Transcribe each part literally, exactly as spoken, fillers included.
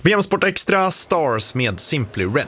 V M Sport Extra Stars med Simply Red.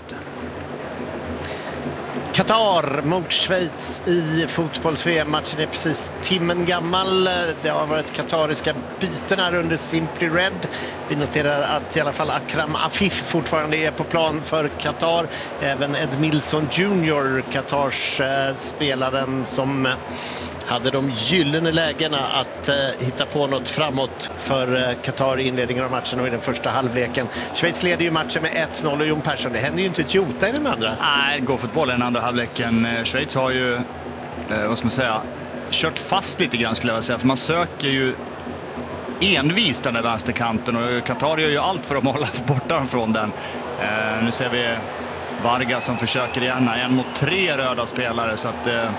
Qatar mot Schweiz i fotbolls-V M-matchen är precis timmen gammal. Det har varit qatariska byten här under Simply Red. Vi noterar att i alla fall Akram Afif fortfarande är på plan för Qatar. Även Ed Milson junior, Qatars eh, spelaren som hade de gyllene lägena att eh, hitta på något framåt för eh, Qatar i inledningen av matchen och i den första halvleken. Schweiz leder ju matchen med ett noll och Jon Persson, det händer ju inte ett jota i den andra. Nej, går fotboll i den andra halvleken. Schweiz har ju, eh, vad ska man säga, kört fast lite grann skulle jag säga, för man söker ju envist den där vänsterkanten och Qatar gör ju allt för att hålla borta från den. Eh, nu ser vi Vargas som försöker igen, en mot tre röda spelare, så att eh,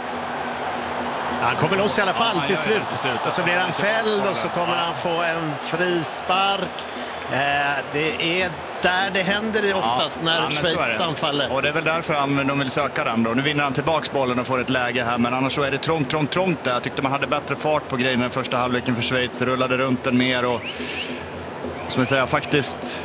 han kommer loss i alla fall ja, till, ja, slut. till slut. Och så blir han fälld och så kommer han få en frispark. Eh, det är där det händer oftast ja, när ja, Schweiz anfaller. Och det är väl därför han, de vill söka den då. Nu vinner han tillbaks bollen och får ett läge här, men annars så är det trångt, trångt, trångt där. Jag tyckte man hade bättre fart på grejen den första halvleken för Schweiz. Rullade runt den mer och, som jag säger, faktiskt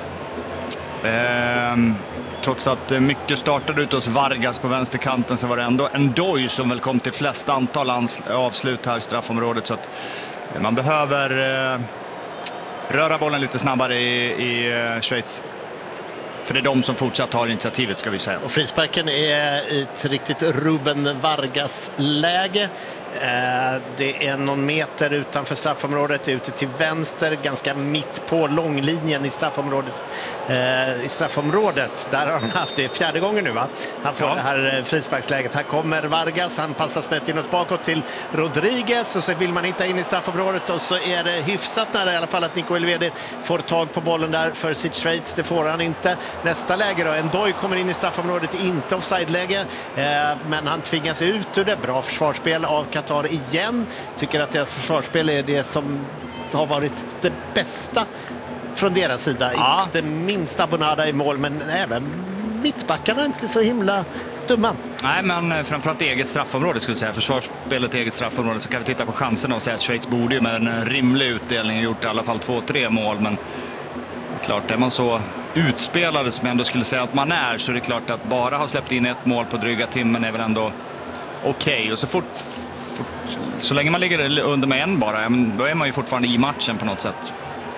eh, trots att mycket startade ut hos Vargas på vänsterkanten, så var det ändå en Doj som väl kom till flest antal avslut här i straffområdet, så att man behöver eh, röra bollen lite snabbare i, i uh, Schweiz. För det är de som fortsatt har initiativet, ska vi säga. Och frisparken är i ett riktigt Ruben Vargas-läge. Eh, det är någon meter utanför straffområdet, ute till vänster, ganska mitt på långlinjen i straffområdet. Eh, i straffområdet, där har han haft det fjärde gången nu, va? Han får ja. det här frisparksläget. Här kommer Vargas, han passar snett inåt bakåt till Rodriguez och så vill man inte in i straffområdet och så är det hyfsat nära i alla fall att Nico Elvedi får tag på bollen där för sitt Schweiz. Det får han inte. Nästa läge då, en Doj kommer in i straffområdet, inte offside-läge, eh, men han tvingas ut ur det. Bra försvarsspel av Qatar igen. Tycker att deras försvarsspel är det som har varit det bästa från deras sida. Ja. Inte minst Abonada i mål, men även mittbackarna är inte så himla dumma. Nej, men framförallt eget straffområde skulle jag säga. Försvarsspelet eget straffområde, så kan vi titta på chanserna och säga att Schweiz borde ju med en rimlig utdelning gjort i alla fall två, tre mål, men klart, är man så utspelade som jag ändå skulle säga att man är, så är det klart att bara ha släppt in ett mål på dryga timmen är väl ändå okej. Okay. Och så fort, fort så länge man ligger under med en bara, då är man ju fortfarande i matchen på något sätt.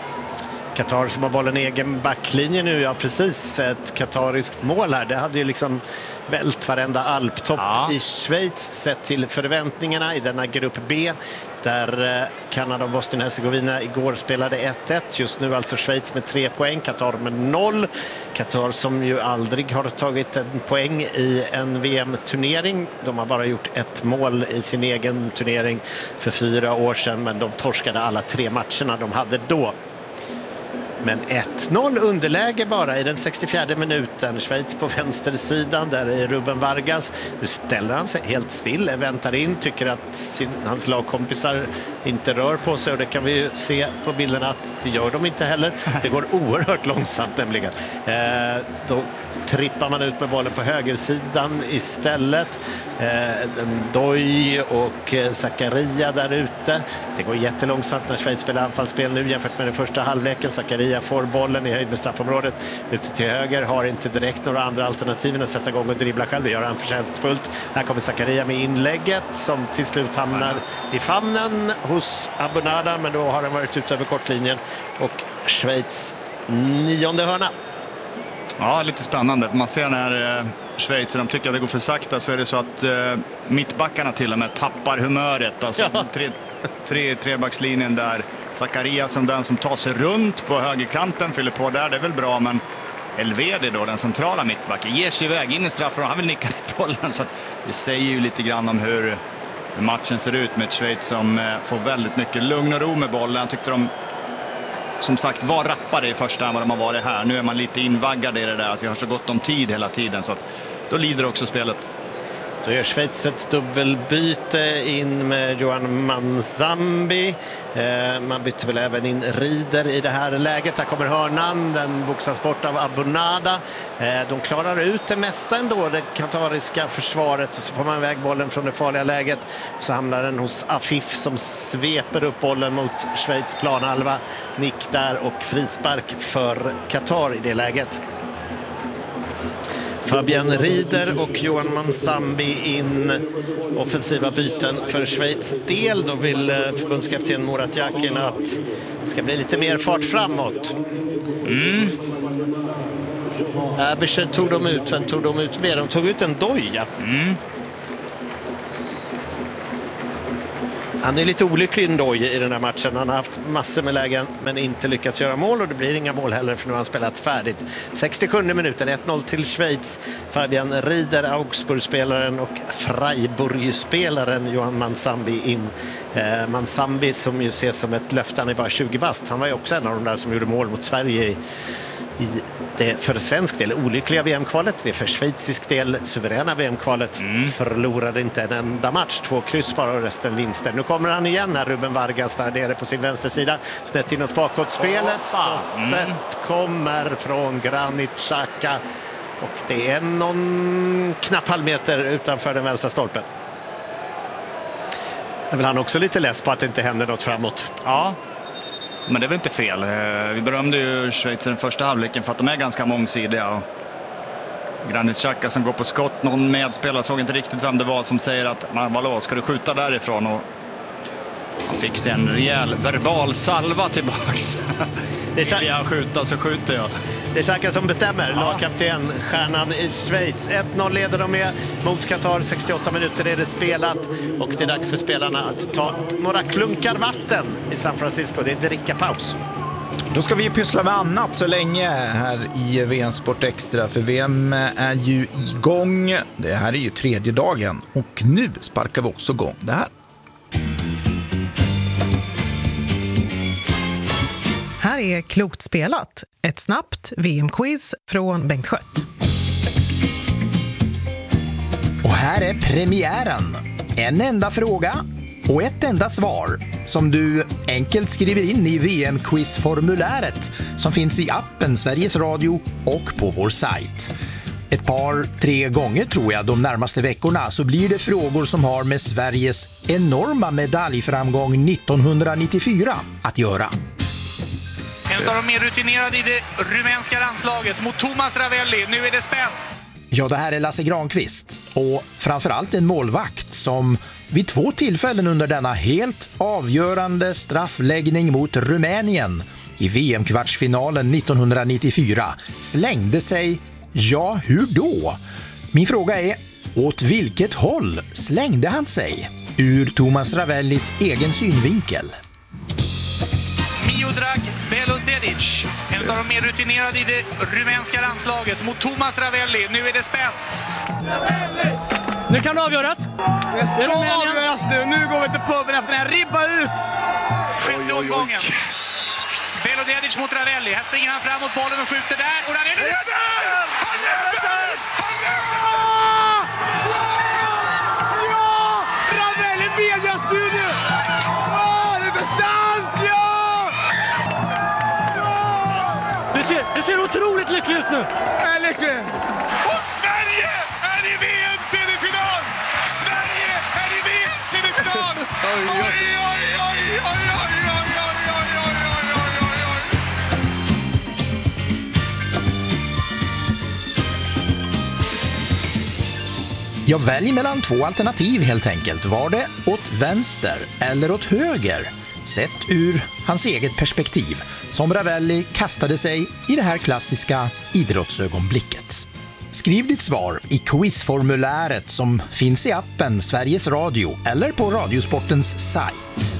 Qatar som har bollen i egen backlinje nu, ja precis, ett qatariskt mål här. Det hade ju liksom vält varenda alptopp ja. i Schweiz sett till förväntningarna i denna grupp B, där Kanada och Bosnien-Hercegovina igår spelade ett ett. Just nu alltså Schweiz med tre poäng, Qatar med noll. Qatar som ju aldrig har tagit en poäng i en V M-turnering. De har bara gjort ett mål i sin egen turnering för fyra år sedan, men de torskade alla tre matcherna de hade då. Men ett noll underläge bara i den sextiofjärde minuten. Schweiz på vänstersidan, där är Ruben Vargas. Nu ställer han sig helt still, väntar in, tycker att sin, hans lagkompisar inte rör på sig, och det kan vi ju se på bilden att det gör de inte heller. Det går oerhört långsamt nämligen. Eh, då trippar man ut med bollen på högersidan istället. Eh, Doj och eh, Zakaria där ute. Det går jättelångsamt när Schweiz spelar anfallsspel nu jämfört med den första halvleken. Zakaria får bollen i höjd med straffområdet ute till höger, har inte direkt några andra alternativ än att sätta igång och dribbla själv. Det gör han förtjänstfullt. Här kommer Zakaria med inlägget som till slut hamnar i famnen hos Abonada, men då har han varit ute över kortlinjen och Schweiz nionde hörna. Ja, lite spännande. Man ser när eh, Schweiz, de tycker att det går för sakta, så är det så att eh, mittbackarna till och med tappar humöret. Alltså ja. tre, tre, trebackslinjen där. Zakaria som den som tar sig runt på högerkanten, fyller på där, det är väl bra, men Elvedi då, den centrala mittbacken, ger sig iväg in i straffområdet. Han vill nicka i bollen, så att det säger ju lite grann om hur matchen ser ut med ett Schweiz som eh, får väldigt mycket lugn och ro med bollen. Jag tyckte de som sagt var rappare i första än vad de har varit här. Nu är man lite invaggad i det där att vi har så gott om tid hela tiden, så att då lider också spelet. Då gör Schweiz ett dubbelbyte in med Johan Manzambi. Eh, man bytte väl även in Rieder i det här läget. Här kommer hörnan, den boxas bort av Abunada. Eh, de klarar ut det mesta ändå, det katariska försvaret. Så får man iväg bollen från det farliga läget. Så hamnar den hos Afif som sveper upp bollen mot Schweiz planhalva. Nick där och frispark för Qatar i det läget. Fabian Rieder och Johan Manzambi in offensiva byten för Schweiz del. Då vill förbundskapten Murat Yakin att det ska bli lite mer fart framåt. Mm. Aebischer tog de ut, vem tog de ut mer? De tog ut en doja. Mm. Han är lite olycklig Ndoj i den här matchen. Han har haft massor med lägen men inte lyckats göra mål och det blir inga mål heller för nu har han spelat färdigt. sextiosjunde minuten, ett noll till Schweiz. Fabian Rieder, Augsburg-spelaren och Freiburg-spelaren Johan Manzambi in. Eh, Manzambi som ju ses som ett löfte, han är bara tjugo bast. Han var ju också en av de där som gjorde mål mot Sverige i i det för svensk del olyckliga V M-kvalet, det för schweizisk del suveräna V M-kvalet. Mm. Förlorade inte en enda match, två kryss bara och resten vinster. Nu kommer han igen här, Ruben Vargas där nere på sin vänstersida, snett inåt bakåt spelet. Skottet mm. kommer från Granit Xhaka och det är någon knapp halvmeter utanför den vänstra stolpen. Jag vill han också lite less på att det inte händer något framåt. Ja. Men det är väl inte fel. Vi berömde ju Schweiz i den första halvleken för att de är ganska mångsidiga. Och Granit Xhaka som går på skott. Någon medspelare såg inte riktigt vem det var som säger att man, vadå, ska du skjuta därifrån? Och han fick sig en rejäl verbal salva tillbaks. Det vill jag skjuta så skjuter jag. Det är Xhaka som bestämmer, ja. Lagkapten, stjärnan i Schweiz. ett noll leder de med mot Qatar, sextioåtta minuter är det spelat och det är dags för spelarna att ta några klunkar vatten i San Francisco. Det är drickapaus. Då ska vi pyssla med annat så länge här i V M Sport Extra, för V M är ju igång. Det här är ju tredje dagen och nu sparkar vi också igång det här. Här är Klokt spelat, ett snabbt V M-quiz från Bengt Skött. Och här är premiären. En enda fråga och ett enda svar som du enkelt skriver in i V M-quizformuläret som finns i appen Sveriges Radio och på vår sajt. Ett par, tre gånger tror jag de närmaste veckorna så blir det frågor som har med Sveriges enorma medaljframgång nittonhundranittiofyra att göra. En av de mer rutinerade i det rumänska landslaget mot Thomas Ravelli. Nu är det spänt. Ja, det här är Lasse Granqvist och framförallt en målvakt som vid två tillfällen under denna helt avgörande straffläggning mot Rumänien i V M-kvartsfinalen nittonhundranittiofyra slängde sig, ja hur då? Min fråga är, åt vilket håll slängde han sig? Ur Thomas Ravellis egen synvinkel. Miodrag Belodedic, en av de mer rutinerade i det rumänska landslaget mot Thomas Ravelli. Nu är det spänt. Nu kan det avgöras. Det ska avgöras nu. Nu går vi till puben efter den här. Ribba ut. Sjunde omgången. Belodedic mot Ravelli. Här springer han fram mot bollen och skjuter där. Och Ravelli är där! Han lever! Han lever! Ja! Ravelli mediastudio! Åh, det är sant! Ja! Det ser, det ser otroligt lyckligt ut nu. Är lyckligt. Och Sverige är i V M-semifinal! Sverige är i V M-semifinal! Oj, oj, oj, oj, oj, oj, oj, oj, oj, oj, oj, oj, oj. Jag väljer mellan två alternativ helt enkelt. Var det åt vänster eller åt höger? Sett ur hans eget perspektiv, som Ravelli kastade sig i det här klassiska idrottsögonblicket. Skriv ditt svar i quizformuläret som finns i appen Sveriges Radio eller på Radiosportens sajt.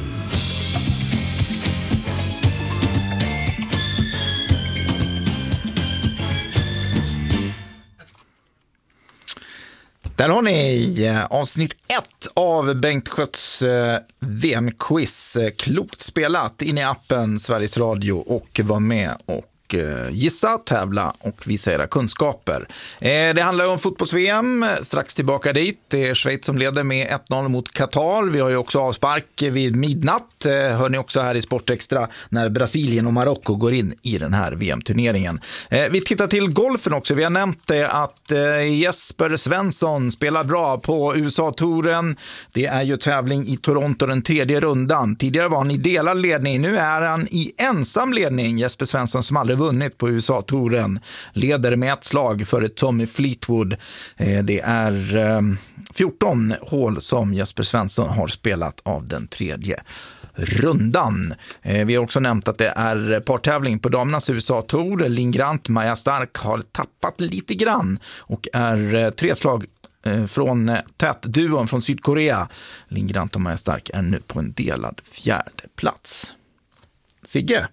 Där har ni avsnitt ett av Bengt Skötts V M-quiz. Klokt spelat in i appen Sveriges Radio och var med och och gissa, tävla och visa era kunskaper. Det handlar om fotbolls-V M, strax tillbaka dit. Det är Schweiz som leder med ett noll mot Qatar. Vi har ju också avspark vid midnatt, hör ni också här i Sportextra, när Brasilien och Marocko går in i den här V M-turneringen. Vi tittar till golfen också. Vi har nämnt det att Jesper Svensson spelar bra på U S A-touren. Det är ju tävling i Toronto den tredje rundan. Tidigare var han i delad ledning, nu är han i ensam ledning. Jesper Svensson, som aldrig vunnit på U S A-touren, leder med ett slag före Tommy Fleetwood. Det är fjorton hål som Jesper Svensson har spelat av den tredje rundan. Vi har också nämnt att det är partävling på damernas U S A-tour. Lingrant, Maja Stark har tappat lite grann och är tre slag från tätduon från Sydkorea. Lingrant och Maja Stark är nu på en delad fjärde plats. Sigge,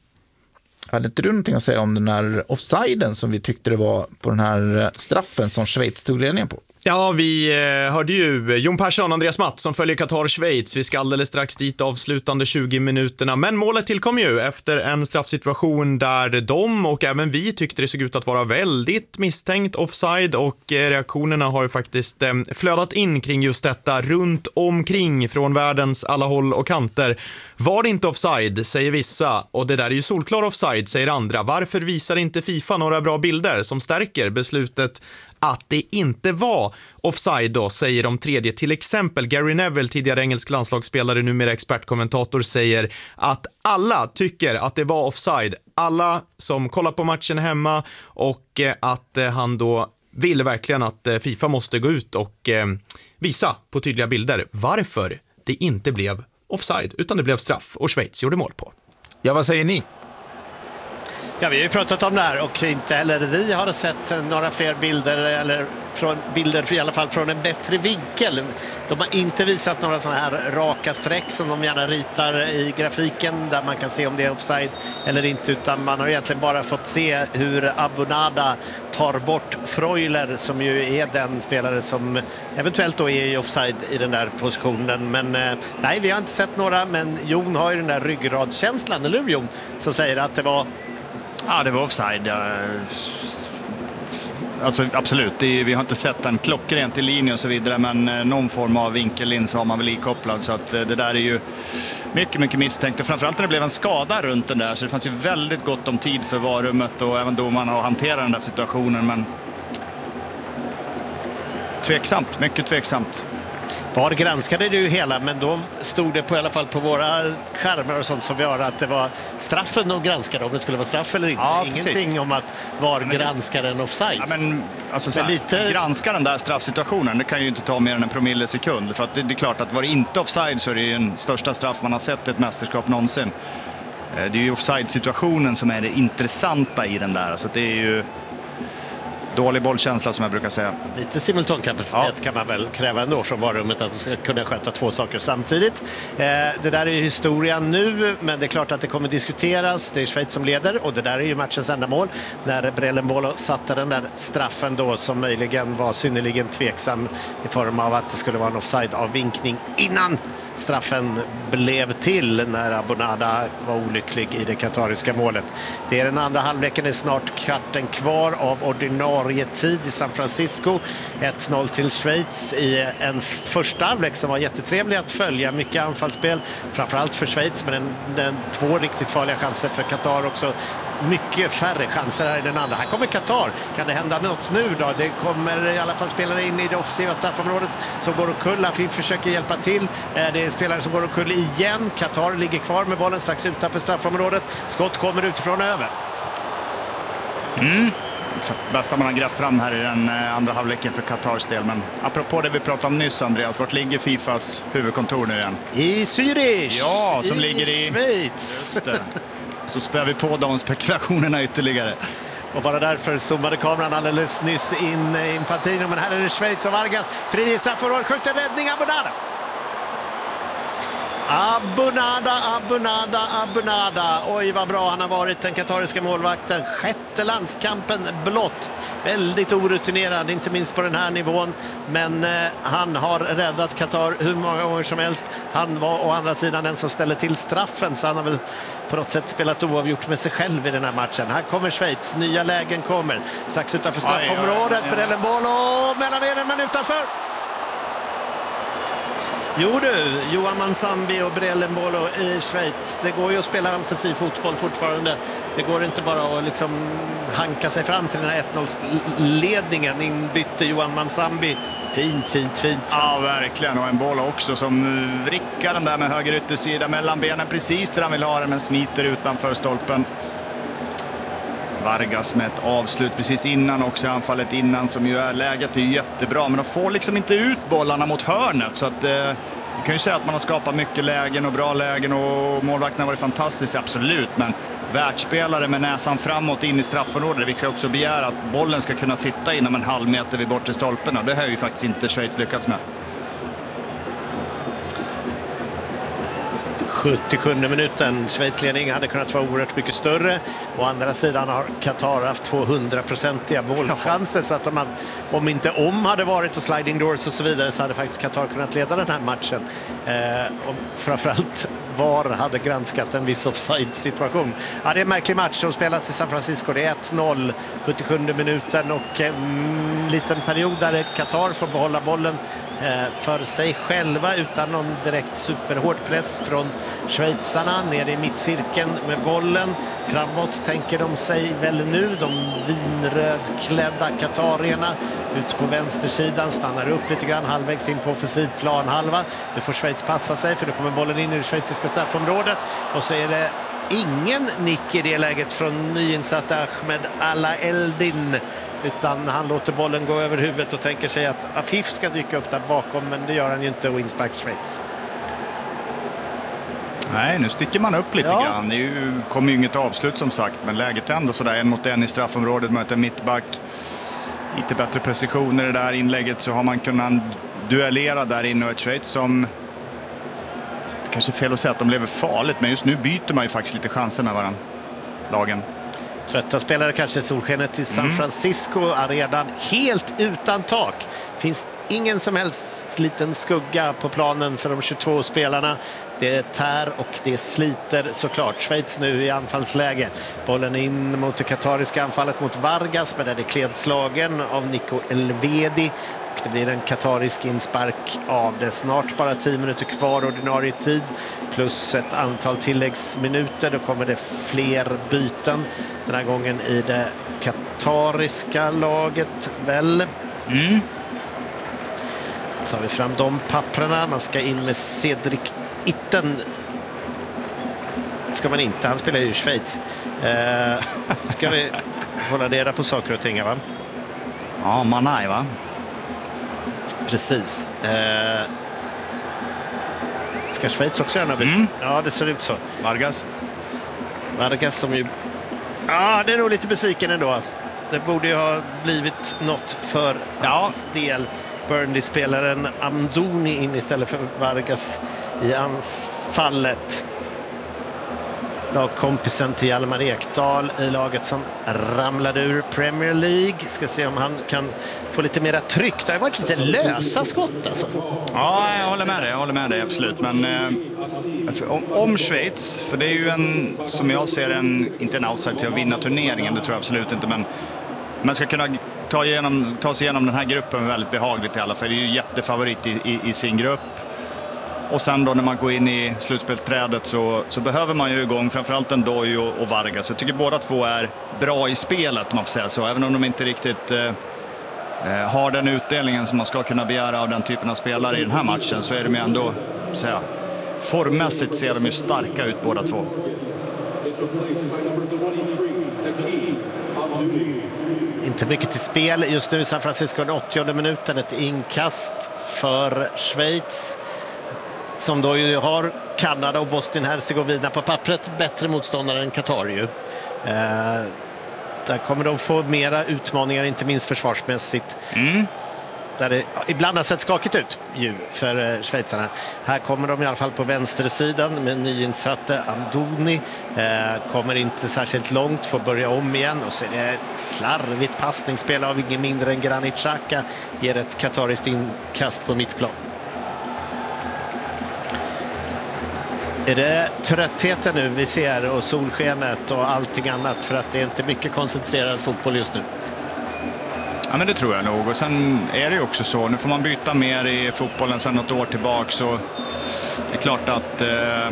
hade inte du någonting att säga om den här offsiden som vi tyckte det var på den här straffen som Schweiz tog ledningen på? Ja, vi eh, hörde ju Jon Persson och Andreas Matt som följer Qatar-Schweiz. Vi ska alldeles strax dit avslutande tjugo minuterna. Men målet tillkom ju efter en straffsituation där de och även vi tyckte det såg ut att vara väldigt misstänkt offside. Och eh, reaktionerna har ju faktiskt eh, flödat in kring just detta runt omkring från världens alla håll och kanter. Var det inte offside, säger vissa. Och det där är ju solklar offside, säger andra. Varför visar inte FIFA några bra bilder som stärker beslutet att det inte var offside då, säger de tredje. Till exempel Gary Neville, tidigare engelsk landslagsspelare, numera expertkommentator, säger att alla tycker att det var offside. Alla som kollar på matchen hemma, och att han då vill verkligen att FIFA måste gå ut och visa på tydliga bilder varför det inte blev offside utan det blev straff och Schweiz gjorde mål på. Ja, vad säger ni? Ja, vi har ju pratat om det här och inte heller vi har sett några fler bilder, eller från bilder i alla fall från en bättre vinkel. De har inte visat några sådana här raka streck som de gärna ritar i grafiken där man kan se om det är offside eller inte, utan man har egentligen bara fått se hur Abunada tar bort Freuler, som ju är den spelare som eventuellt då är i offside i den där positionen. Men nej, vi har inte sett några, men Jon har ju den där ryggradskänslan, eller hur Jon, som säger att det var... Ja, det var offside. Alltså absolut, det är, vi har inte sett en klockrent i linje och så vidare, men någon form av vinkellins har man väl ikopplad, så att det där är ju mycket, mycket misstänkt. Och framförallt när det blev en skada runt den där, så det fanns ju väldigt gott om tid för varummet och även domarna att hantera den där situationen, men tveksamt, mycket tveksamt. Var granskade du hela, men då stod det på i alla fall på våra skärmar och sånt som vi har att det var straffen de granskade, om det skulle vara straff eller inte. Ja, ingenting precis. Om att var granskade en offside. Ja, men alltså så här, lite... granska den där straffsituationen, det kan ju inte ta mer än en promille sekund, för att det, det är klart att var det inte offside så är det ju den största straff man har sett i ett mästerskap någonsin. Det är ju offside-situationen som är det intressanta i den där, så det är ju dålig bollkänsla som jag brukar säga. Lite simultankapacitet ja. kan man väl kräva ändå från varummet, att de ska kunna sköta två saker samtidigt. Eh, det där är ju historien nu, men det är klart att det kommer diskuteras. Det är Schweiz som leder och det där är ju matchens enda mål. När Brellenbolo satte den där straffen då, som möjligen var synnerligen tveksam i form av att det skulle vara en offside av vinkning innan straffen blev till, när Abunada var olycklig i det katariska målet. Det är den andra halvleken, är snart kvarten kvar av ordinarie tid i San Francisco. ett noll till Schweiz i en första halvlek som var jättetrevlig att följa. Mycket anfallsspel, framförallt för Schweiz, men en, en, två riktigt farliga chanser för Qatar också. Mycket färre chanser här i den andra. Här kommer Qatar. Kan det hända något nu då? Det kommer i alla fall spelare in i det offensiva straffområdet som går och kull. Vi försöker hjälpa till. Det är spelare som går och kull igen. Qatar ligger kvar med bollen strax utanför straffområdet. Skott kommer utifrån över. Mm. Bästa man har grävt fram här i den andra halvleken för Qatars del. Men apropå det vi pratade om nyss, Andreas, vart ligger Fifas huvudkontor nu igen? I Zürich! Ja, som I ligger i Schweiz. Just det. Så spär vi på de spekulationerna ytterligare. Och bara därför zoomade kameran alldeles nyss in Infantino. Men här är det Schweiz och Vargas. Fri i straffområdet, skjuter räddning Abunada. Abunada, Abunada, Abunada. Oj, vad bra han har varit, den katariska målvakten. Sjätte landskampen blott. Väldigt orutinerad, inte minst på den här nivån. Men eh, han har räddat Qatar hur många gånger som helst. Han var å andra sidan den som ställde till straffen, så han har väl på något sätt spelat oavgjort med sig själv i den här matchen. Här kommer Schweiz, nya lägen kommer. Strax utanför straffområdet, Brelin Bolo mellan benen, men utanför. Jo du, Johan Mansambi och Brelin Bolo i Schweiz. Det går ju att spela offensiv fotboll fortfarande. Det går inte bara att liksom hanka sig fram till den här ett noll-ledningen. Inbytte Johan Mansambi. Fint, fint, fint. Ja, verkligen. Och en boll också som vrickar den där med höger yttersida mellan benen precis där han vill ha den, men smiter utanför stolpen. Vargas med ett avslut precis innan också, anfallet innan, som ju är läget är jättebra, men de får liksom inte ut bollarna mot hörnet, så att eh, vi kan ju säga att man har skapat mycket lägen och bra lägen och målvakten har varit fantastiskt, absolut, men världsspelare med näsan framåt in i straffområdet, vi kan också begära att bollen ska kunna sitta inom en halv meter vid bortre stolpen, och det har ju faktiskt inte Schweiz lyckats med. sjuttiosjunde minuten. Schweiz ledning hade kunnat vara oerhört mycket större. Å andra sidan har Qatar haft tvåhundraprocentiga målchanser, så att de hade, om inte om hade varit och sliding doors och så vidare, så hade faktiskt Qatar kunnat leda den här matchen. Eh, och framförallt V A R hade granskat en viss offside-situation. Ja, det är en märklig match som spelas i San Francisco. Det är ett noll, sjuttiosjunde minuten, och en mm, liten period där Qatar får behålla bollen eh, för sig själva utan någon direkt superhård press från schweizarna. Ner i mittcirkeln med bollen. Framåt tänker de sig väl nu, de vinrödklädda qatarierna. Ut på vänstersidan, stannar upp lite grann halvvägs in på offensiv planhalva. Nu får Schweiz passa sig, för då kommer bollen in i det schweiziska straffområdet, och så är det ingen nick i det läget från nyinsatta Ahmed Alaeldin, utan han låter bollen gå över huvudet och tänker sig att Afif ska dyka upp där bakom, men det gör han ju inte, och inspark Schweiz. Nej, nu sticker man upp lite ja. grann. Det är ju, kommer ju inget avslut som sagt, men läget ändå sådär, en mot en i straffområdet, möter mittback. Lite bättre precisioner i det där inlägget, så har man kunnat duellera där inne, och ett Schweiz som, det kanske är fel att säga att de lever farligt, men just nu byter man ju faktiskt lite chanser med varandra, lagen. Trötta spelare kanske, solskenet i San Mm. Francisco är redan helt utan tak. Finns ingen som helst liten skugga på planen för de tjugotvå spelarna. Det tär och det sliter såklart. Schweiz nu i anfallsläge. Bollen in mot det katariska anfallet mot Vargas, men den är kledslagen av Nico Elvedi. Och det blir en katarisk inspark av det. Snart bara tio minuter kvar ordinarie tid, plus ett antal tilläggsminuter. Då kommer det fler byten. Den här gången i det katariska laget väl. Mm. Så har vi fram de papperna. Man ska in med Cedric Itten. Ska man inte, han spelar ju i Schweiz. Eh, ska vi hålla reda på saker och ting, va? Ja, Manai, va? Precis. Eh, ska Schweiz också göra något? Mm. Ja, det ser ut så. Vargas. Vargas som ju... Ja, det är nog lite besviken ändå. Det borde ju ha blivit något för ja. hans del. Burnley-spelaren Amdouni in istället för Vargas i anfallet. Lagkompisen till Hjalmar Ekdal i laget som ramlade ur Premier League. Ska se om han kan få lite mera tryck. Det har varit lite lösa skott alltså. Ja, jag håller med dig, jag håller med dig absolut. Men eh, om, om Schweiz, för det är ju en, som jag ser en, inte en outside till att vinna turneringen, det tror jag absolut inte, men man ska kunna ta, igenom, ta sig igenom den här gruppen väldigt behagligt i alla fall. Det är ju jättefavorit i, i, i sin grupp. Och sen då när man går in i slutspelsträdet så, så behöver man ju igång framförallt en Doy och, och Vargas. Jag tycker båda två är bra i spelet, om man får säga så. Även om de inte riktigt eh, har den utdelningen som man ska kunna begära av den typen av spelare i den här matchen, så är de ju ändå, säga, formmässigt ser de ju starka ut båda två. Inte mycket till spel just nu i San Francisco, den åttionde minuten. Ett inkast för Schweiz, som då ju har Kanada och Bosnien-Herzegovina på pappret bättre motståndare än Qatar ju. Eh, där kommer de få mera utmaningar, inte minst försvarsmässigt. Mm. där det ibland har sett skakigt ut ju för eh, schweizarna. Här kommer de i alla fall på vänstersidan med nyinsatte Amdouni. Eh, kommer inte särskilt långt, får börja om igen och så är det ett slarvigt passningsspel av ingen mindre än Granit Xhaka. Ger ett katariskt inkast på mittplan. Är det tröttheten nu vi ser och solskenet och allting annat, för att det är inte mycket koncentrerad fotboll just nu? Ja, men det tror jag nog. Och sen är det ju också så, nu får man byta mer i fotbollen sedan något år tillbaka, så det är klart att eh,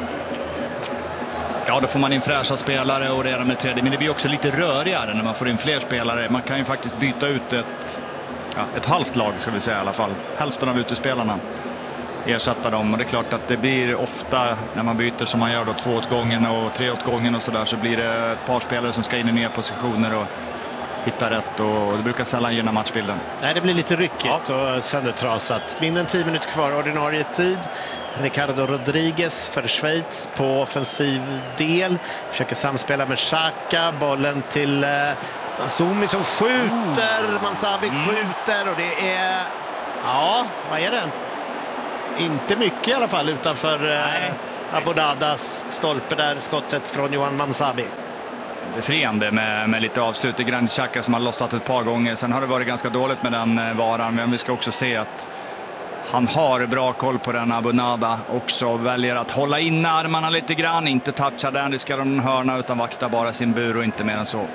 ja, då får man in fräscha spelare och redan med tredje, men det blir också lite rörigare när man får in fler spelare. Man kan ju faktiskt byta ut ett, ja, ett halvt lag, ska vi säga i alla fall. Hälften av utespelarna. Ersätta dem, och det är klart att det blir ofta när man byter som man gör då, två åt gången och tre åt gången och sådär, så blir det ett par spelare som ska in i nya positioner och hitta rätt, och det brukar sällan gynna matchbilden. Nej, det blir lite ryckigt ja. och söndertrasat. Mindre än tio minuter kvar ordinarie tid. Ricardo Rodriguez för Schweiz på offensiv del. Försöker samspela med Xhaka, bollen till eh, Mansoumi som skjuter, Mansabi mm. skjuter och det är, ja, vad är det? Inte mycket i alla fall utanför eh, Abodadas stolpe där, skottet från Johan Mansabi. Befriande med, med lite avslut. Det är Granit Xhaka som har lossat ett par gånger. Sen har det varit ganska dåligt med den eh, varan, men vi ska också se att han har bra koll på den. Abonada också väljer att hålla in armarna lite grann, inte toucha den, det ska de hörna, utan vakta bara sin bur och inte mer än så.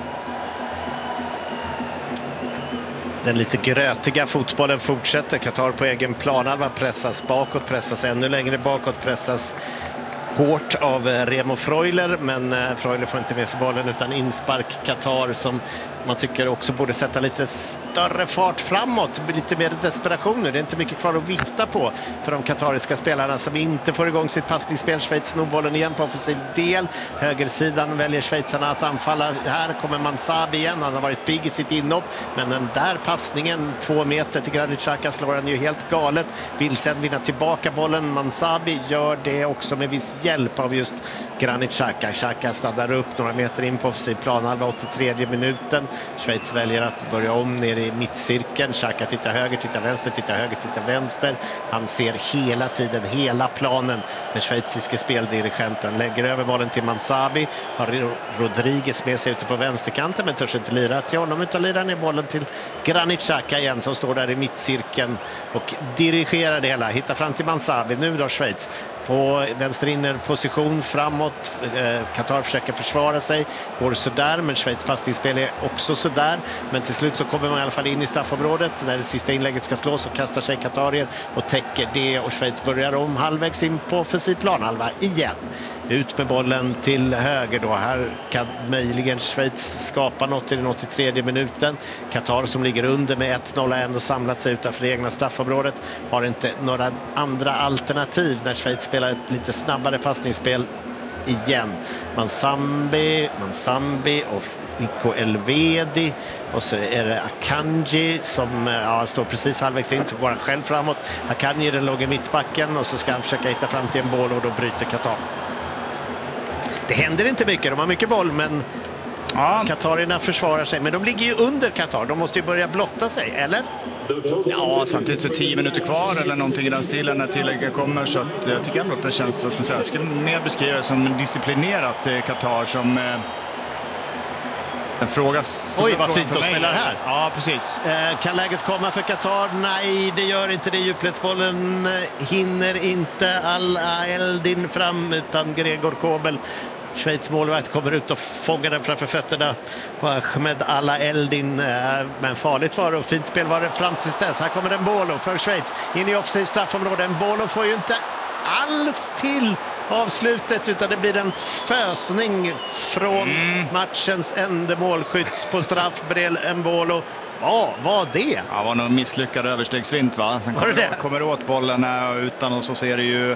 Den lite grötiga fotbollen fortsätter. Qatar på egen planhalva pressas bakåt, pressas ännu längre bakåt, pressas hårt av Remo Freuler, men Freuler får inte med sig bollen utan inspark Qatar, som man tycker också borde sätta lite större fart framåt, lite mer desperation nu. Det är inte mycket kvar att vifta på för de katariska spelarna som inte får igång sitt passningsspel. Schweiz snor bollen igen på offensiv del. Högersidan väljer schweizarna att anfalla. Här kommer Mansabi igen, han har varit pigg i sitt inhopp, men den där passningen två meter till Granit Xhaka slår han ju helt galet. Vill sen vinna tillbaka bollen. Mansabi gör det också med viss hjälp av just Granit Xhaka. Xhaka stannar upp några meter in på offensiv planhalva, åttiotredje minuten. Schweiz väljer att börja om nere i mittcirkeln. Xhaka tittar höger, tittar vänster, tittar höger, tittar vänster. Han ser hela tiden, hela planen. Den schweiziske speldirigenten lägger över bollen till Mansabi. Har Rodriguez med sig ute på vänsterkanten, men törs inte lira till honom, utan lirar ner bollen till Granit Xhaka igen, som står där i mittcirkeln och dirigerar det hela. Hittar fram till Mansabi. Nu då Schweiz på vänsterinnerposition framåt. Eh, Qatar försöker försvara sig. Går sådär, men Schweiz passningsspel är också sådär. Men till slut så kommer man i alla fall in i straffområdet. När det sista inlägget ska slås så kastar sig Qatarier och täcker det. Och Schweiz börjar om halvvägs in på offensiv planhalva igen. Ut med bollen till höger då. Här kan möjligen Schweiz skapa något i den åttiotredje minuten. Qatar som ligger under med ett noll har ändå samlat sig utanför det egna straffområdet. Har inte några andra alternativ när Schweiz spelar ett lite snabbare passningsspel igen. Mansambi, Mansambi och Nico Elvedi, och så är det Akanji som ja, står precis halvvägs in, så går han själv framåt. Akanji den låg i mittbacken och så ska han försöka hitta fram till en boll och då bryter Qatar. Det händer inte mycket, de har mycket boll, men ja, katarierna försvarar sig. Men de ligger ju under Qatar, de måste ju börja blotta sig, eller? Ja, samtidigt så tio minuter kvar eller någonting i den stilen när tillägget kommer, så att jag tycker ändå att det känns, vad ska man säga, jag skulle mer beskriva det som disciplinerat eh, Qatar, som eh, en fråga. Oj, vad fint att spela här. Ja, precis. Eh, kan läget komma för Qatar? Nej, det gör inte det. Djupledsbollen eh, hinner inte Al-Eldin fram, utan Gregor Kobel, Schweiz målvakt, kommer ut och fångar den framför fötterna på Ahmed Al-Eldin. Men farligt var det och fint spel var det fram tills dess. Här kommer en Bolo för Schweiz in i offensiv straffområde. En Bolo får ju inte alls till avslutet, utan det blir en fösning från mm. matchens enda målskytt på straff, Brel Embolo. Vad var det? Ja, var nog misslyckad överstegsvint, va? Sen kommer, det? kommer åt bollen utan, och så ser det ju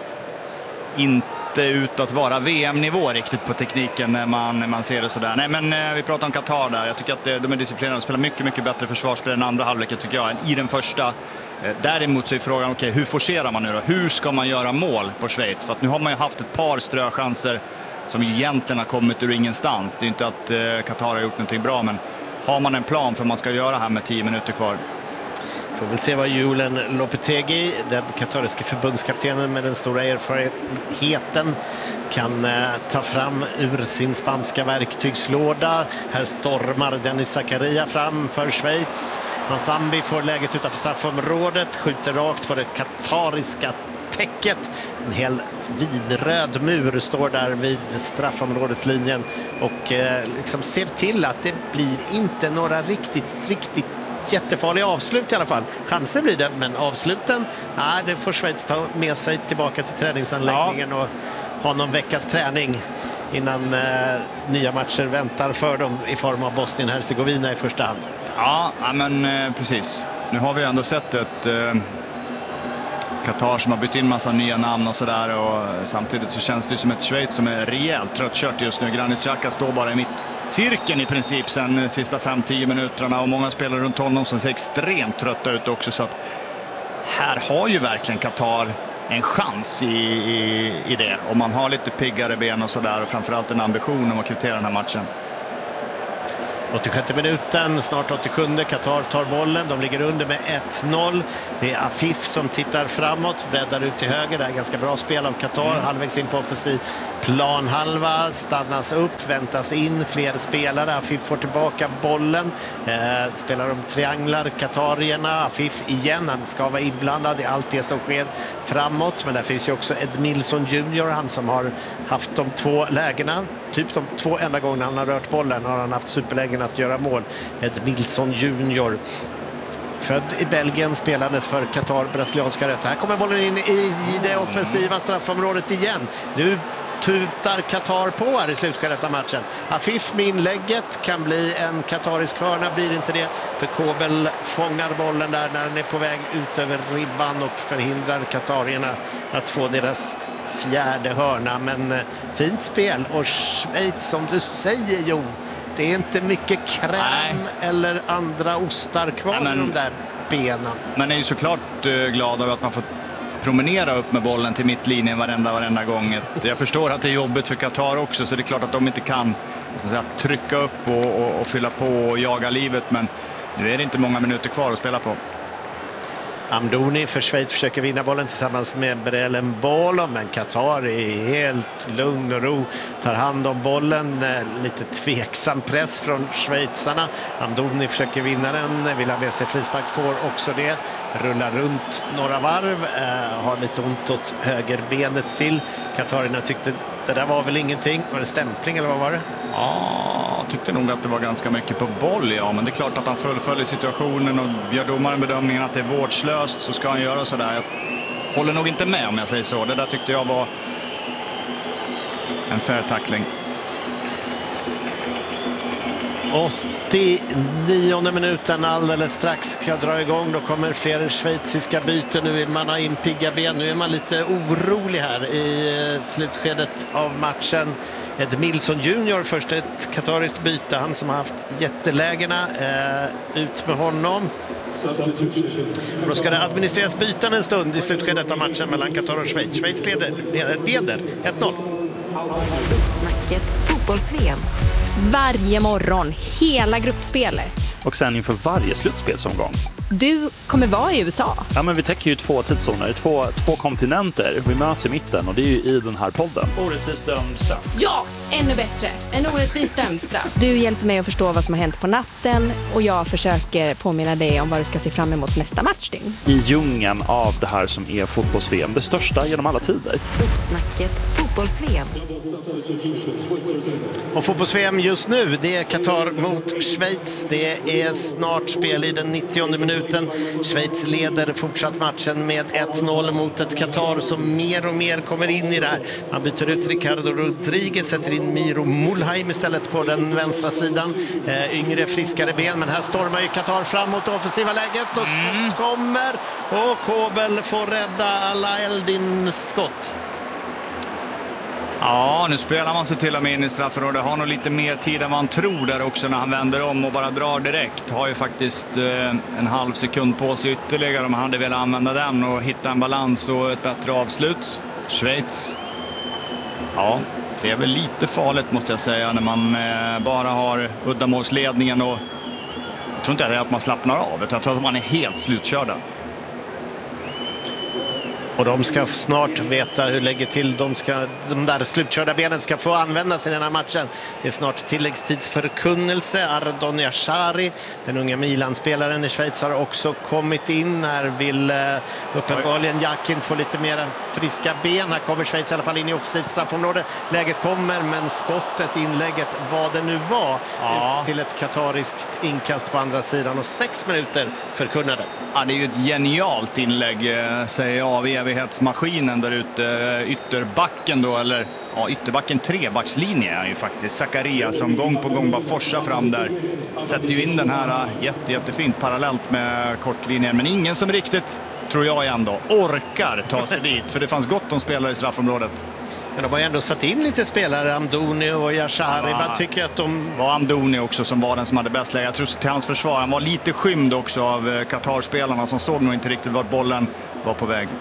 inte ut att vara V M-nivå riktigt på tekniken när man, när man ser det sådär. Nej, men eh, vi pratar om Qatar där. Jag tycker att det, de är disciplinerade och spelar mycket, mycket bättre försvarsspel än andra halvleken, tycker jag, än i den första. Eh, däremot så är frågan, okej, okay, hur forcerar man nu då? Hur ska man göra mål på Schweiz? För att nu har man ju haft ett par ströchanser som ju egentligen har kommit ur ingenstans. Det är inte att eh, Qatar har gjort någonting bra, men har man en plan för vad man ska göra här med tio minuter kvar? Får väl se vad Julen Lopetegui, den katariska förbundskaptenen med den stora erfarenheten, kan eh, ta fram ur sin spanska verktygslåda. Här stormar Dennis Zakaria fram för Schweiz. Mansambi får läget utanför straffområdet, skjuter rakt på det katariska täcket. En hel vidröd mur står där vid straffområdeslinjen och eh, liksom ser till att det blir inte några riktigt, riktigt jättefarliga avslut i alla fall. Chanser blir det, men avsluten, nej, det får Schweiz ta med sig tillbaka till träningsanläggningen ja. och ha någon veckas träning innan eh, nya matcher väntar för dem i form av Bosnien-Hercegovina i första hand. Ja, men eh, precis. Nu har vi ändå sett ett eh, Qatar som har bytt in massa nya namn och sådär, och samtidigt så känns det som ett Schweiz som är rejält tröttkört just nu. Granit Xhaka står bara i mitt cirkeln i princip sen de sista fem till tio minuterna, och många spelare runt honom som ser extremt trötta ut också, så att här har ju verkligen Qatar en chans i, i, i det, om man har lite piggare ben och sådär, och framförallt en ambition om att kvittera den här matchen. åttiosjätte minuten, snart åttiosjunde. Qatar tar bollen, de ligger under med ett noll. Det är Afif som tittar framåt, breddar ut till höger. Det är ganska bra spel av Qatar, mm. halvvägs in på offensiv planhalva, stannas upp, väntas in fler spelare. Afif får tillbaka bollen, eh, spelar de trianglar Qatarierna. Afif igen, han ska vara inblandad i allt det som sker framåt, men där finns ju också Edmilson junior, han som har haft de två lägena, typ de två enda gångerna han har rört bollen har han haft superlägen att göra mål. Edmilson junior, född i Belgien, spelades för Qatar, brasilianska rötter. Här kommer bollen in i det offensiva straffområdet igen. Nu tutar Qatar på här i slutskedet av matchen. Afif med inlägget, kan bli en katarisk hörna, blir inte det, för Kobel fångar bollen där när den är på väg ut över ribban och förhindrar katarierna att få deras fjärde hörna. Men eh, fint spel, och Schweiz, som du säger Jon, det är inte mycket kräm Nej. eller andra ostar kvar i de där benen. Man är ju såklart uh, glad över att man får promenera upp med bollen till mittlinjen varenda, varenda gång. Jag förstår att det är jobbigt för Qatar också, så det är klart att de inte kan säga, trycka upp och, och, och fylla på och jaga livet, men nu är det inte många minuter kvar att spela på. Amdouni för Schweiz försöker vinna bollen tillsammans med Brel Mbolo, men Qatar är helt lugn och ro, tar hand om bollen. Lite tveksam press från schweizarna. Amdouni försöker vinna den, vill ha med sig frispark, får också det. Rullar runt några varv, eh, har lite ont åt högerbenet till. Qatarierna tyckte det där var väl ingenting. Var det stämpling eller vad var det? Ja, jag tyckte nog att det var ganska mycket på boll, ja. Men det är klart att han fullföljer situationen, och gör domaren bedömningen att det är vårdslöst, så ska han göra sådär. Jag håller nog inte med om jag säger så. Det där tyckte jag var en fair tackling. åttionionde minuten, alldeles strax ska dra igång. Då kommer fler schweiziska byten. Nu vill man ha in pigga ben. Nu är man lite orolig här i slutskedet av matchen. Edmilson junior, först ett katariskt byte. Han som har haft jättelägena. Eh, ut med honom. Och då ska det administreras byten en stund i slutskedet av matchen mellan Qatar och Schweiz. Schweiz leder, leder ett noll. Uppsnacket fotbolls-V M. Varje morgon, hela gruppspelet. Och sen inför varje slutspelsomgång. Du kommer vara i U S A. Ja, men vi täcker ju två tidszoner, två, två kontinenter. Vi möts i mitten, och det är ju i den här podden. Orättvist dömd straff. Ja, ännu bättre. En orättvist dömd straff. Du hjälper mig att förstå vad som har hänt på natten, och jag försöker påminna dig om vad du ska se fram emot nästa matchdygn. I djungeln av det här som är fotbolls-V M, det största genom alla tider. Uppsnacket fotbolls-V M. Och fotbolls-V M just nu, det är Qatar mot Schweiz. Det är snart spel i den nittionde minuten. Schweiz leder fortsatt matchen med ett noll mot ett Qatar som mer och mer kommer in i det här. Man byter ut Ricardo Rodriguez, sätter in Miro Mulheim istället på den vänstra sidan. Eh, yngre, friskare ben, men här stormar ju Qatar framåt offensiva läget, och skott kommer, och Kobel får rädda alla Eldins skott. Ja, nu spelar man sig till och med in i straffområdet. Har nog lite mer tid än man tror där också när han vänder om och bara drar direkt. Har ju faktiskt eh, en halv sekund på sig ytterligare om han hade velat använda den och hitta en balans och ett bättre avslut. Schweiz, ja, det är väl lite farligt måste jag säga när man eh, bara har uddamålsledningen och tror inte det är att man slappnar av, utan jag tror att man är helt slutkörda. Och de ska snart veta hur lägger till. De, ska, de där slutkörda benen ska få användas i den här matchen. Det är snart tilläggstidsförkunnelse. Ardon Yashari, den unga Milan-spelaren i Schweiz, har också kommit in. Här vill uh, uppenbarligen Jakin få lite mer friska ben. Här kommer Schweiz i alla fall in i offensivt straffområde. Läget kommer, men skottet, inlägget, vad det nu var, ja. ut till ett katariskt inkast på andra sidan. Och sex minuter förkunnade. Ja, det är ju ett genialt inlägg, säger jag, av evighetsmaskinen där ute, ytterbacken då, eller ja, ytterbacken trebackslinje är ju faktiskt Zakaria som gång på gång bara forsar fram där. Sätter ju in den här jätte, jättefint parallellt med kortlinjen, men ingen som riktigt, tror jag ändå, orkar ta sig dit, för det fanns gott om spelare i straffområdet. Men de har ju ändå satt in lite spelare, Amdouni och Yashari. Ja, vad tycker att de... var Amdouni också som var den som hade bäst läge. Jag tror till hans försvar, han var lite skymd också av Qatar-spelarna som såg nog inte riktigt vart bollen var på väg.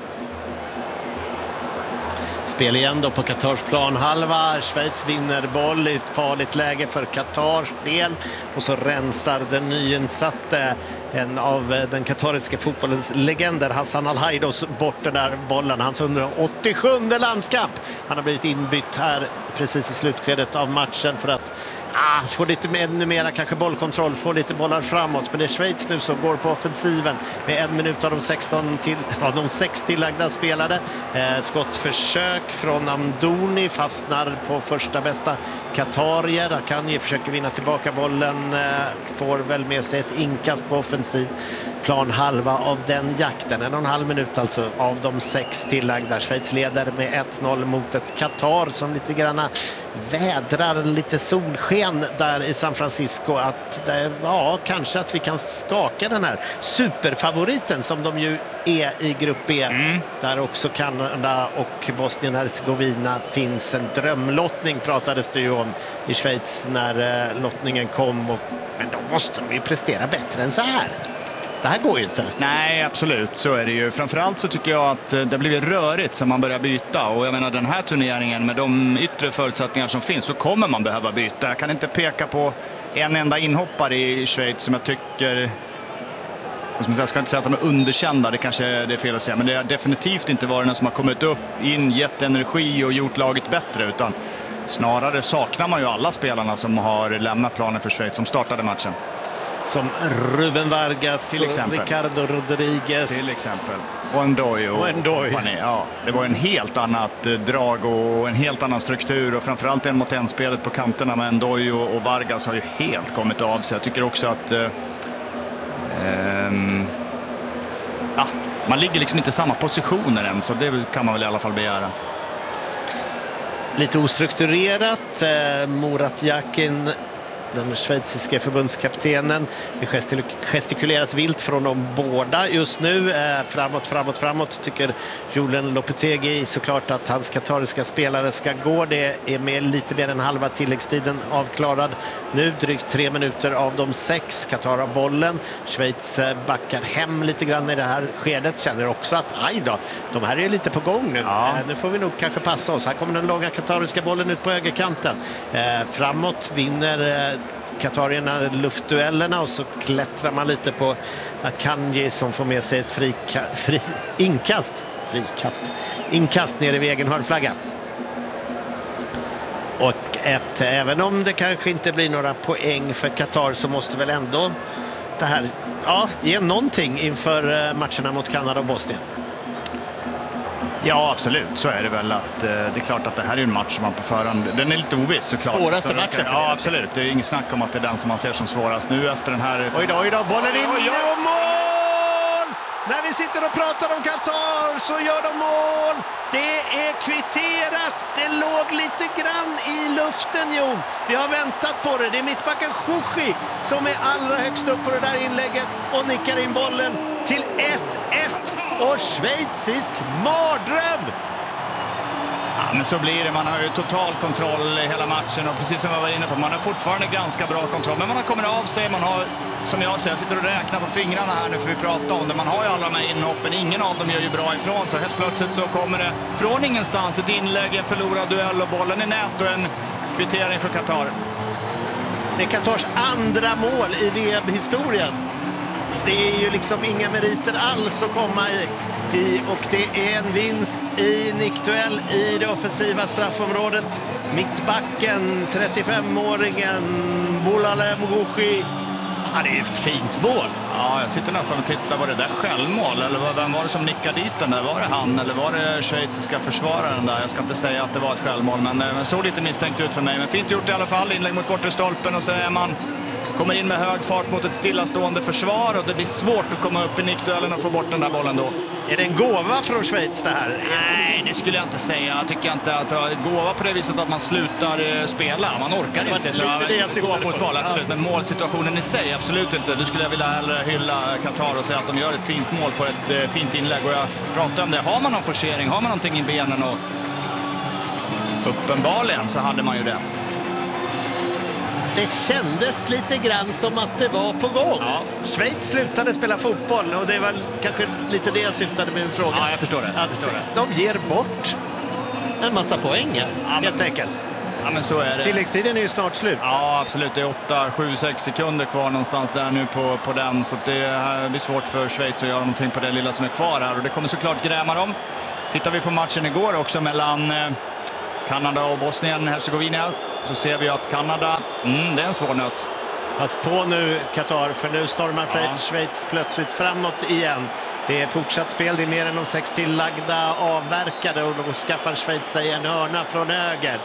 Spel igen då på Qatars planhalva. Schweiz vinner boll i ett farligt läge för Qatars del. Och så rensar den nyinsatte, en av den qatariska fotbollens legender, Hassan Al-Haidos, bort den där bollen. Hans hundraåttiosjunde landskamp. Han har blivit inbytt här precis i slutskedet av matchen för att ah, få lite mer, numera kanske bollkontroll, få lite bollar framåt. Men det är Schweiz nu som går på offensiven med en minut av de sexton till, av de sex tillagda spelade. Eh, skottförsök från Amdouni fastnar på första bästa Qatarier. Akanji försöker vinna tillbaka bollen, eh, får väl med sig ett inkast på offensiv plan halva av den jakten. En och en halv minut alltså av de sex tillagda. Schweiz leder med ett noll mot ett Qatar som lite granna vädrar lite solsken där i San Francisco. Att det, ja, kanske att vi kan skaka den här superfavoriten som de ju är i grupp B. Mm. Där också Kanada och Bosnien-Herzegovina finns. En drömlottning pratades det ju om i Schweiz när eh, lottningen kom. Och, men då måste de ju prestera bättre än så här. Det här går ju inte. Nej, absolut. Så är det ju. Framförallt så tycker jag att det blir rörigt som man börjar byta. Och jag menar, den här turneringen med de yttre förutsättningar som finns så kommer man behöva byta. Jag kan inte peka på en enda inhoppare i Schweiz som jag tycker... Jag ska inte säga att de är underkända, det kanske det är fel att säga. Men det har definitivt inte varit någon som har kommit upp, in, gett energi och gjort laget bättre. Utan snarare saknar man ju alla spelarna som har lämnat planen för Schweiz som startade matchen. Som Ruben Vargas till exempel. Och Ricardo Rodriguez. Till exempel. Och Ndoye. Och, och Ndoye. Ja, det var en helt annat drag och en helt annan struktur. Och framförallt en mot en spelet på kanterna med Ndoye och, och Vargas har ju helt kommit av sig. Jag tycker också att... Eh, Um, ja, man ligger liksom inte i samma positioner än, så det kan man väl i alla fall begära. Lite ostrukturerat. eh, Murat Yakin, den schweiziska förbundskaptenen. Det gestikuleras vilt från de båda just nu. Eh, framåt, framåt, framåt tycker Julen Lopetegui såklart att hans katariska spelare ska gå. Det är med lite mer än halva tilläggstiden avklarad. Nu drygt tre minuter av de sex. Qatar har bollen. Schweiz backar hem lite grann i det här skedet. Känner också att aj då, de här är lite på gång nu. Ja. Eh, nu får vi nog kanske passa oss. Här kommer den långa katariska bollen ut på högerkanten. Eh, framåt vinner eh, Qatarierna luftduellerna och så klättrar man lite på Akanji som får med sig ett frika, fri, inkast frikast, inkast ner i egen hörnflagga. Och ett, även om det kanske inte blir några poäng för Qatar så måste väl ändå det här ja, ge någonting inför matcherna mot Kanada och Bosnien. Ja, absolut. Så är det väl att eh, det är klart att det här är en match som man på förhand... Den är lite oviss såklart. Svåraste så, matchen. Ja, absolut. Det är inget snack om att det är den som man ser som svårast nu efter den här... Oj då, oj då, bollen in oj, oj. och mål! När vi sitter och pratar om Qatar så gör de mål. Det är kvitterat. Det låg lite grann i luften, Jon. Vi har väntat på det. Det är mittbacken Chouchi som är allra högst upp på det där inlägget och nickar in bollen till ett ett. Och schweizisk mardröm. Ja, men så blir det. Man har ju total kontroll i hela matchen och precis som jag var inne på, man har fortfarande ganska bra kontroll. Men man har kommit av sig, man har, som jag säger, sitter och räknar på fingrarna här nu för vi pratar om det. Man har ju alla de här inhoppen, ingen av dem gör ju bra ifrån. Så helt plötsligt så kommer det från ingenstans ett inlägg, en förlorad duell och bollen i nät och en kvittering för Qatar. Det är Qatars andra mål i V M-historien. Det är ju liksom inga meriter alls att komma i, i och det är en vinst i nickduell i det offensiva straffområdet. Mittbacken, trettiofemåringen Boulale Mugouchi. Ja, det är ett fint mål. Ja, jag sitter nästan och tittar, var det där självmål? Eller vem var det som nickade dit den där? Var det han eller var det schweiziska försvararen där? Jag ska inte säga att det var ett självmål, men det såg lite misstänkt ut för mig. Men fint gjort i alla fall, inlägg mot bortre stolpen och så är man kommer in med hög fart mot ett stillastående försvar och det blir svårt att komma upp i nickduellen och få bort den där bollen då. Är det en gåva från Schweiz det här? Nej, det skulle jag inte säga. Jag tycker inte att det är gåva på det viset att man slutar spela. Man orkar det inte. Lite så det jag syftade på. Fotboll, absolut. Men målsituationen i sig, absolut inte. Du skulle jag vilja hellre hylla Qatar och säga att de gör ett fint mål på ett fint inlägg. Och jag pratar om det. Har man någon forcering, har man någonting i benen och uppenbarligen så hade man ju det. Det kändes lite grann som att det var på gång. Ja. Schweiz slutade spela fotboll och det var kanske lite det jag syftade med min fråga. Ja, jag förstår det. Jag förstår det. De ger bort en massa poäng här, ja, helt men, enkelt. Ja, men så är det. Tilläggstiden är ju snart slut. Ja, absolut. Det är åtta, sju, sex sekunder kvar någonstans där nu på, på den. Så det blir svårt för Schweiz att göra någonting på det lilla som är kvar här. Och det kommer såklart gräma dem. Tittar vi på matchen igår också mellan eh, Kanada och Bosnien-Hercegovina så ser vi att Kanada, mm, det är en svår nöt. Pass på nu Qatar, för nu stormar ja. Schweiz plötsligt framåt igen. Det är fortsatt spel, det är mer än de sex tillagda avverkade och då skaffar Schweiz sig en hörna från höger.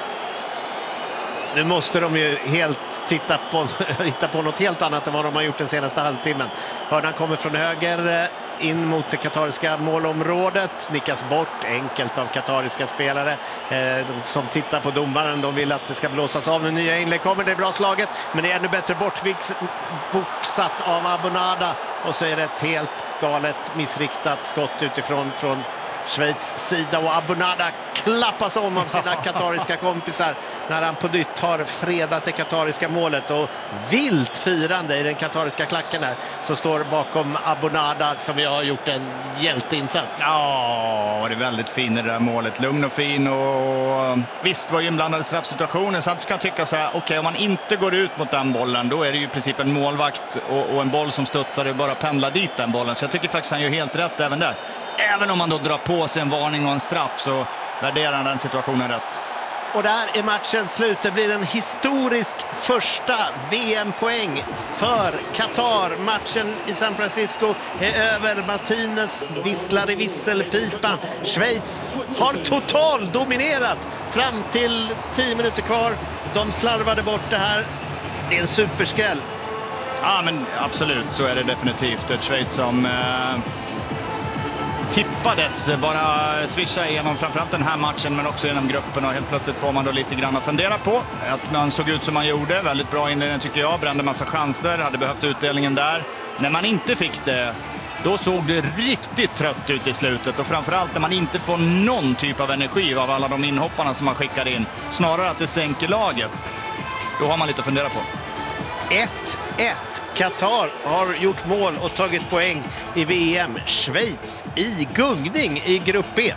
Nu måste de ju helt titta på, hitta på något helt annat än vad de har gjort den senaste halvtimmen. Hörnan kommer från höger in mot det katariska målområdet. Nickas bort enkelt av katariska spelare. Eh, de som tittar på domaren, de vill att det ska blåsas av. Den nya inlägg kommer, det är bra slaget. Men det är ännu bättre bortboxat av Abonada. Och så är det ett helt galet missriktat skott utifrån från Schweiz sida och Abonada klappas om av sina katariska kompisar när han på nytt har fredat det katariska målet och vilt firande i den katariska klacken här så står bakom Abonada som jag har gjort en hjälteinsats. Ja, det är väldigt fin det där målet, lugn och fin och visst var ju inblandade straffsituationer så att du kan tycka så här, okej okay, om man inte går ut mot den bollen då är det ju i princip en målvakt och, och en boll som studsar och bara pendlar dit den bollen så jag tycker faktiskt han gör helt rätt även där. Även om man då drar på sig en varning och en straff så värderar han den situationen rätt. Och där är matchen slut. Det blir en historisk första V M-poäng för Qatar. Matchen i San Francisco är över. Martinez visslar i visselpipa. Schweiz har total dominerat fram till tio minuter kvar. De slarvade bort det här. Det är en superskräll. Ja, men absolut så är det definitivt. Ett Schweiz som... Eh... tippades bara swisha igenom framförallt den här matchen men också genom gruppen och helt plötsligt får man då lite grann att fundera på att man såg ut som man gjorde, väldigt bra inledning tycker jag, brände massa chanser, hade behövt utdelningen där. När man inte fick det, då såg det riktigt trött ut i slutet och framförallt när man inte får någon typ av energi av alla de inhopparna som man skickar in, snarare att det sänker laget, då har man lite att fundera på. ett ett. Qatar har gjort mål och tagit poäng i V M. Schweiz i gungning i grupp B.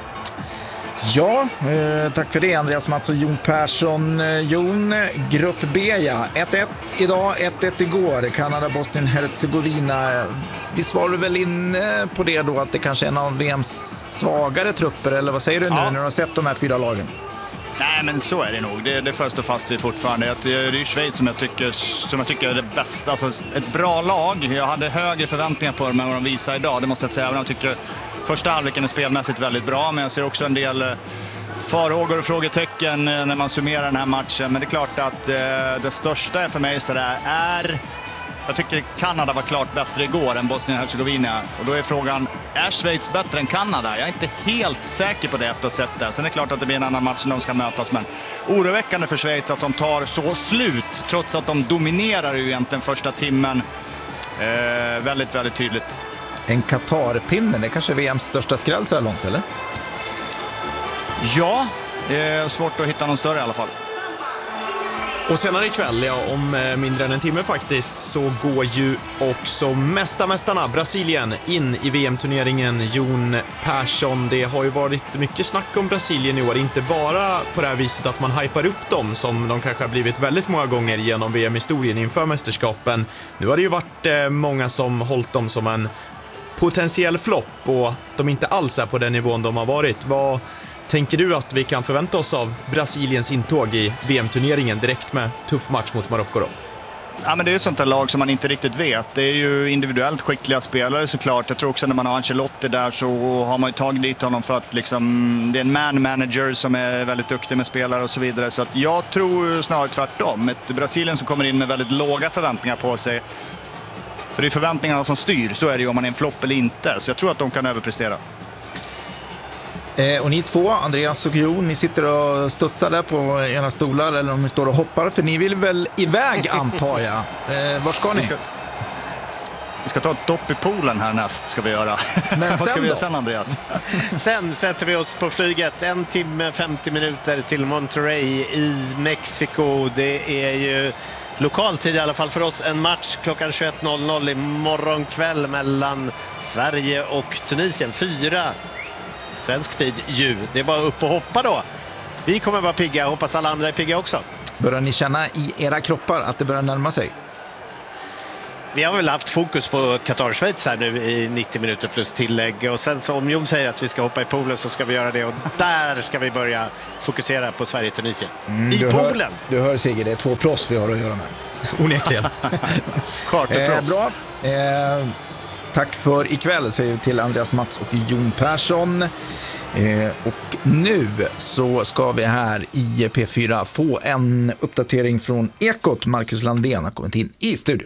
Ja, eh, tack för det Andreas Mats och Jon Persson. Eh, Jon, grupp B ja. ett ett idag, ett ett igår. Kanada, Bosnien, Herzegovina. Visst var du väl inne på det då att det kanske är en av V M:s svagare trupper eller vad säger du nu ja. när du har sett de här fyra lagen? Nej, men så är det nog. Det, det först och fast vi fortfarande. Det är ju Schweiz som jag tycker, som jag tycker är det bästa. Alltså ett bra lag. Jag hade högre förväntningar på dem än vad de visar idag. Det måste jag säga. Jag tycker första halvleken är spelmässigt väldigt bra. Men jag ser också en del farhågor och frågetecken när man summerar den här matchen. Men det är klart att eh, det största för mig så där är... Jag tycker Kanada var klart bättre igår än Bosnien-Herzegovina. Och då är frågan, är Schweiz bättre än Kanada? Jag är inte helt säker på det efter att ha sett det. Sen är det klart att det blir en annan match när de ska mötas. Men oroväckande för Schweiz att de tar så slut. Trots att de dominerar ju egentligen första timmen. Eh, väldigt, väldigt tydligt. En Qatar-pinne, det är kanske V M:s största skräll så här långt, eller? Ja, det är svårt att hitta någon större i alla fall. Och senare ikväll, ja, om mindre än en timme faktiskt, så går ju också mästarmästarna Brasilien in i V M-turneringen. Jon Persson, det har ju varit mycket snack om Brasilien i år, inte bara på det här viset att man hypar upp dem som de kanske har blivit väldigt många gånger genom V M-historien inför mästerskapen. Nu har det ju varit många som hållit dem som en potentiell flopp och de inte alls är på den nivån de har varit. Vad tänker du att vi kan förvänta oss av Brasiliens intåg i V M-turneringen direkt med tuff match mot Marocko då? Ja, men det är ett sånt här lag som man inte riktigt vet. Det är ju individuellt skickliga spelare såklart. Jag tror också när man har Ancelotti där så har man ju tagit dit honom för att liksom, det är en man manager som är väldigt duktig med spelare och så vidare. Så att jag tror snarare tvärtom. Ett Brasilien som kommer in med väldigt låga förväntningar på sig. För det är förväntningarna som styr, så är det ju om man är en flopp eller inte. Så jag tror att de kan överprestera. Eh, och ni två, Andreas och Jo, ni sitter och studsar där på ena stolar eller om ni står och hoppar, för ni vill väl iväg antar jag. Eh, var ska ni? Vi ska, vi ska ta ett dopp i poolen här näst, ska vi göra. Men vad ska vi göra då? sen, Andreas? Sen sätter vi oss på flyget en timme femtio minuter till Monterrey i Mexiko. Det är ju lokaltid i alla fall för oss, en match klockan tjugoett noll noll i morgonkväll mellan Sverige och Tunisien. Fyra svensk tid ju. Det är bara upp och hoppa då. Vi kommer vara pigga, hoppas alla andra är pigga också. Börjar ni känna i era kroppar att det börjar närma sig? Vi har väl haft fokus på Qatar-Schweiz här nu i nittio minuter plus tillägg. Och sen så om Jon säger att vi ska hoppa i poolen så ska vi göra det. Och där ska vi börja fokusera på Sverige-Tunisien. Mm, I du poolen! Hör, du hör Sigge, det är två proffs vi har att göra med. Onekligen. eh, bra. Eh, tack för ikväll, säger vi till Andreas Mats och Jon Persson. Eh, och nu så ska vi här i P fyra få en uppdatering från Ekot. Marcus Landén har kommit in i studion.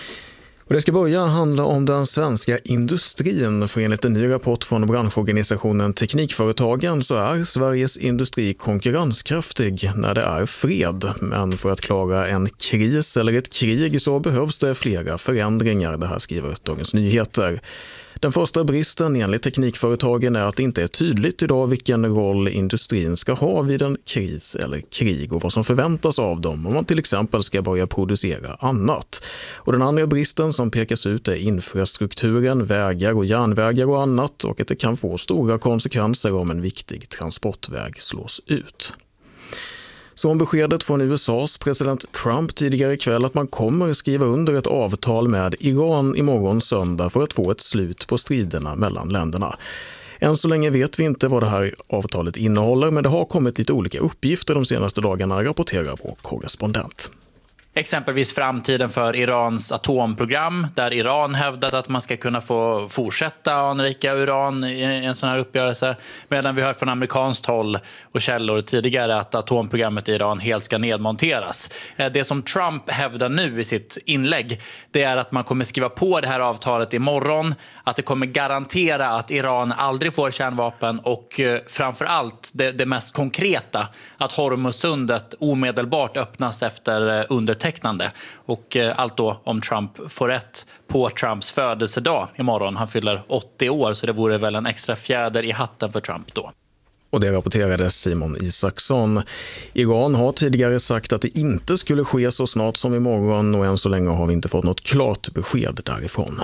Och det ska börja handla om den svenska industrin, för enligt en ny rapport från branschorganisationen Teknikföretagen så är Sveriges industri konkurrenskraftig när det är fred. Men för att klara en kris eller ett krig så behövs det flera förändringar, det här skriver Dagens Nyheter. Den första bristen enligt Teknikföretagen är att det inte är tydligt idag vilken roll industrin ska ha vid en kris eller krig och vad som förväntas av dem om man till exempel ska börja producera annat. Och den andra bristen som pekas ut är infrastrukturen, vägar och järnvägar och annat, och att det kan få stora konsekvenser om en viktig transportväg slås ut. Så om beskedet från U S A:s president Trump tidigare ikväll att man kommer skriva under ett avtal med Iran imorgon söndag för att få ett slut på striderna mellan länderna. Än så länge vet vi inte vad det här avtalet innehåller, men det har kommit lite olika uppgifter de senaste dagarna, rapporterar vår korrespondent. Exempelvis framtiden för Irans atomprogram, där Iran hävdat att man ska kunna få fortsätta anrika uran i en sån här uppgörelse, medan vi hör från amerikanskt håll och källor tidigare att atomprogrammet i Iran helt ska nedmonteras. Det som Trump hävdar nu i sitt inlägg, det är att man kommer skriva på det här avtalet imorgon, att det kommer garantera att Iran aldrig får kärnvapen och framförallt det, det mest konkreta, att Hormuzsundet omedelbart öppnas efter under tecknande. Och allt då om Trump får rätt på Trumps födelsedag imorgon. Han fyller åttio år, så det vore väl en extra fjäder i hatten för Trump då. Och det rapporterade Simon Isaksson. Iran har tidigare sagt att det inte skulle ske så snart som imorgon, och än så länge har vi inte fått något klart besked därifrån.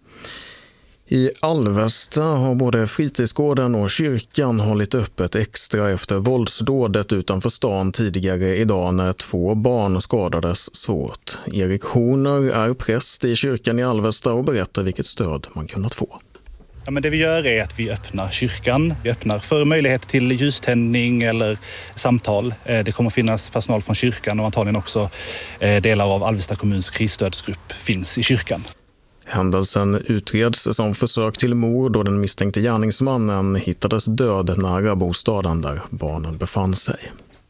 I Alvesta har både fritidsgården och kyrkan hållit öppet extra efter våldsdådet utanför stan tidigare idag när två barn skadades svårt. Erik Horner är präst i kyrkan i Alvesta och berättar vilket stöd man kunnat få. Ja, men det vi gör är att vi öppnar kyrkan. Vi öppnar för möjlighet till ljuständning eller samtal. Det kommer finnas personal från kyrkan och antagligen också delar av Alvesta kommuns krisstödsgrupp finns i kyrkan. Händelsen utreds som försök till mord och den misstänkte gärningsmannen hittades död nära bostaden där barnen befann sig.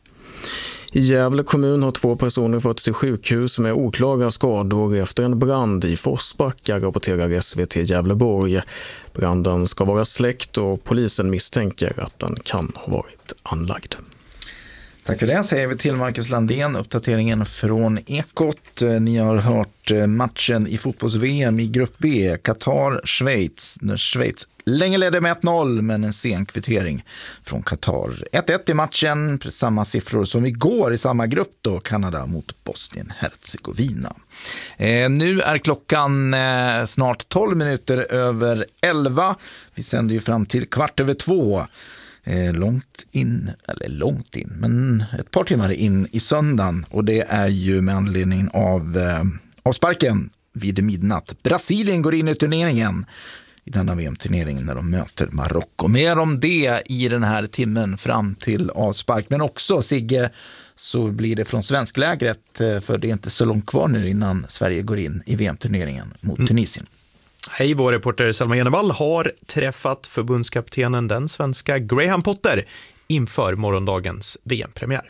I Gävle kommun har två personer förts till sjukhus med oklara skador efter en brand i Forsbacka, rapporterar S V T Gävleborg. Branden ska vara släckt och polisen misstänker att den kan ha varit anlagd. Tack för det, säger vi till Marcus Landén, uppdateringen från Ekot. Ni har hört matchen i fotbolls-V M i grupp B, Qatar-Schweiz. Schweiz länge ledde med ett noll, men en sen kvittering från Qatar. ett ett i matchen, samma siffror som igår i samma grupp då, Kanada mot Bosnien-Herzegovina. Eh, nu är klockan eh, snart tolv minuter över elva. Vi sänder ju fram till kvart över två. Eh, långt in, eller långt in, men ett par timmar in i söndagen, och det är ju med anledning av eh, avsparken vid midnatt. Brasilien går in i turneringen i denna V M-turnering när de möter Marocko. Mer om det i den här timmen fram till avspark, men också, Sigge, så blir det från svensklägret, eh, för det är inte så långt kvar nu innan Sverige går in i V M-turneringen mot mm. Tunisien. Hej, vår reporter Selma Genevall har träffat förbundskaptenen, den svenska Graham Potter, inför morgondagens V M-premiär.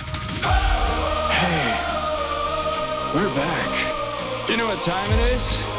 Hey, we're back. You know what time it is?